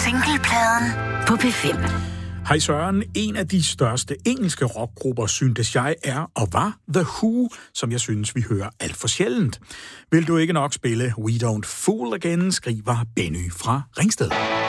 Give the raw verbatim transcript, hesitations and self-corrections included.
Singlepladen på P fem. Hej Søren, en af de største engelske rockgrupper, syntes jeg, er og var The Who, som jeg synes, vi hører alt for sjældent. Vil du ikke nok spille We Don't Fool Again, skriver Benny fra Ringsted.